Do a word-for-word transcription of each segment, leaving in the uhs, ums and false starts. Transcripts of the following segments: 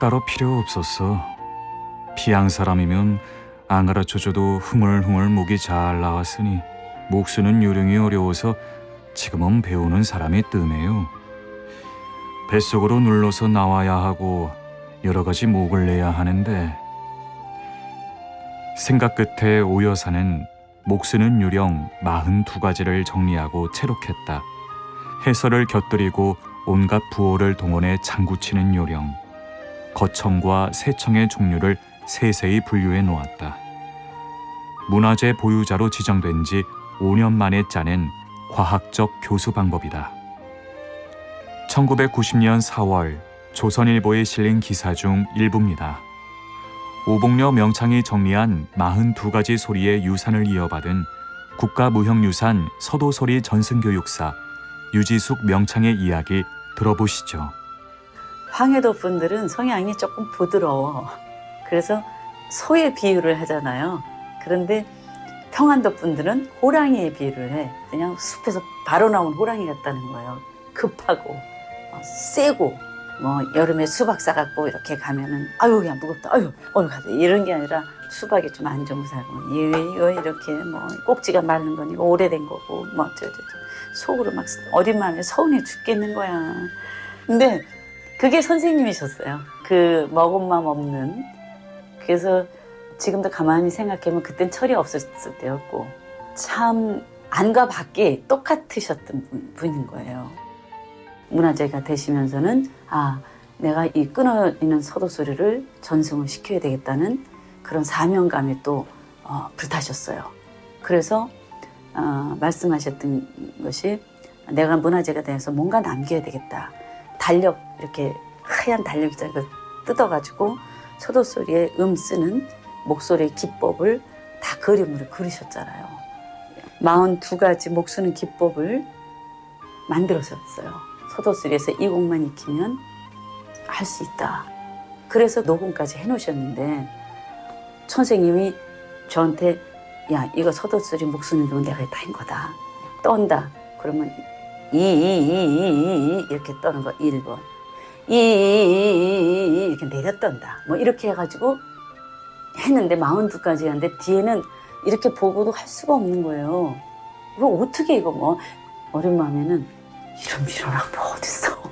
따로 필요 없었어. 피양 사람이면 안 가르쳐줘도 흥얼흥얼 목이 잘 나왔으니 목 쓰는 요령이 어려워서 지금은 배우는 사람이 뜸해요. 뱃속으로 눌러서 나와야 하고 여러 가지 목을 내야 하는데 생각 끝에 오 여사는 목 쓰는 요령 마흔두 가지를 정리하고 채록했다. 해설을 곁들이고 온갖 부호를 동원해 장구치는 요령, 거청과 세청의 종류를 세세히 분류해 놓았다. 문화재 보유자로 지정된 지 오 년 만에 짜낸 과학적 교수 방법이다. 천구백구십 년 사월 조선일보에 실린 기사 중 일부입니다. 오봉려 명창이 정리한 마흔두 가지 소리의 유산을 이어받은 국가무형유산 서도소리 전승교육사 유지숙 명창의 이야기 들어보시죠. 황해도 분들은 성향이 조금 부드러워. 그래서 소의 비유를 하잖아요. 그런데 평안도 분들은 호랑이의 비유를 해. 그냥 숲에서 바로 나온 호랑이 같다는 거예요. 급하고 어, 세고 뭐 여름에 수박 싸갖고 이렇게 가면은 아유 야 무겁다 아유 어느 가자 이런 게 아니라 수박이 좀 안 좋은 사람은 이거 이렇게 뭐 꼭지가 마른 건 이거 오래된 거고 뭐 저저 속으로 막 어린 마음에 서운해 죽겠는 거야. 근데 그게 선생님이셨어요. 그 먹은 맘 없는. 그래서 지금도 가만히 생각하면 그땐 철이 없었을 때였고 참 안과 밖에 똑같으셨던 분, 분인 거예요. 문화재가 되시면서는 아 내가 이 끊어있는 서도소리를 전승을 시켜야 되겠다는 그런 사명감에 또 어, 불타셨어요. 그래서 어, 말씀하셨던 것이 내가 문화재가 돼서 뭔가 남겨야 되겠다. 달력 이렇게 하얀 달력이잖아요. 그걸 뜯어가지고 서도소리에 음 쓰는 목소리의 기법을 다 그림으로 그리셨잖아요. 마흔두 가지 목 쓰는 기법을 만들어셨어요. 서도소리에서 이 곡만 익히면 할 수 있다. 그래서 녹음까지 해놓으셨는데 선생님이 저한테 야 이거 서도소리 목 쓰는 건 내가 다 한 거다. 떤다. 그러면 이, 이, 이, 이, 이 이렇게 떠는 거 일 번. 이, 이, 이, 이 이렇게 내려 떤다. 뭐 이렇게 해가지고 했는데 마흔두 가지 하는데 뒤에는 이렇게 보고도 할 수가 없는 거예요. 이거 어떻게 이거 뭐 어린 마음에는 이런 이런 악보 어딨어.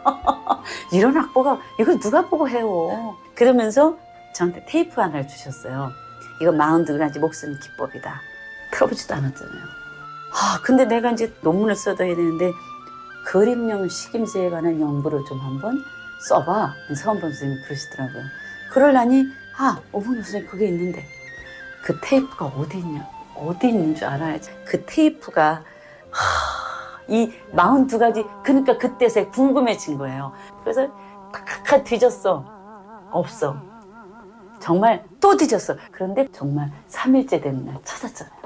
이런 악보가 이걸 누가 보고 해요. 그러면서 저한테 테이프 하나를 주셨어요. 이거 마흔두 가지 목 쓰는 기법이다. 틀어보지도 않았잖아요. 아 근데 내가 이제 논문을 써둬야 되는데 그림용 식임새에 관한 연구를 좀 한번 써봐. 서원범 선생님이 그러시더라고요. 그러려니 아 오봉려 선생님 그게 있는데 그 테이프가 어디 있냐 어디 있는 줄 알아야지. 그 테이프가 하, 이 마흔두 가지 그러니까 그때서야 궁금해진 거예요. 그래서 탁탁 뒤졌어. 없어. 정말 또 뒤졌어. 그런데 정말 삼 일째 되는 날 찾았잖아요.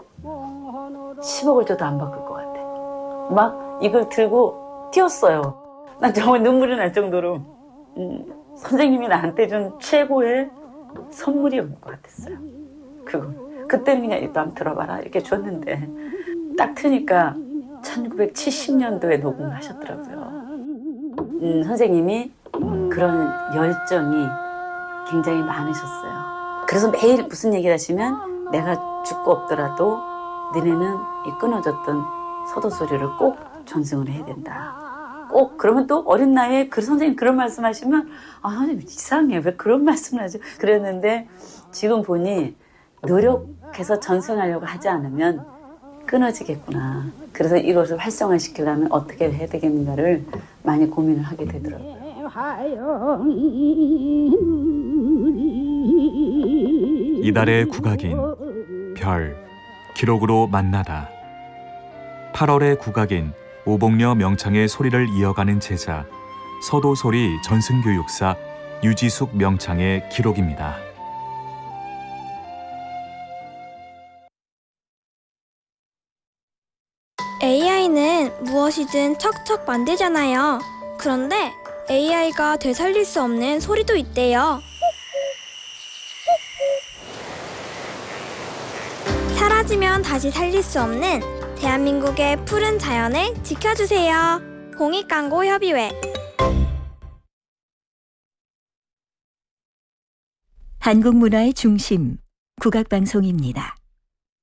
십억을 줘도 안 바꿀 것 같아. 막 이걸 들고 뛰었어요. 난 정말 눈물이 날 정도로 음, 선생님이 나한테 준 최고의 선물이었던 것 같았어요. 그거 그때는 그냥 이거 한번 들어봐라 이렇게 줬는데 딱 트니까 천구백칠십 년도에 녹음을 하셨더라고요. 음, 선생님이 그런 열정이 굉장히 많으셨어요. 그래서 매일 무슨 얘기를 하시면 내가 죽고 없더라도 너네는 이 끊어졌던 서도소리를 꼭 전승을 해야 된다. 꼭 그러면 또 어린 나이에 그 선생님 그런 말씀하시면 아 선생님 이상해 왜 그런 말씀을 하죠? 그랬는데 지금 보니 노력해서 전승하려고 하지 않으면 끊어지겠구나. 그래서 이것을 활성화시키려면 어떻게 해야 되겠는가를 많이 고민을 하게 되더라고요. 이달의 국악인 별 기록으로 만나다. 팔월의 국악인 오봉려 명창의 소리를 이어가는 제자 서도소리 전승교육사 유지숙 명창의 기록입니다. 에이아이는 무엇이든 척척 만들잖아요. 그런데 에이아이가 되살릴 수 없는 소리도 있대요. 사라지면 다시 살릴 수 없는 대한민국의 푸른 자연을 지켜주세요. 공익광고협의회 한국 문화의 중심, 국악방송입니다.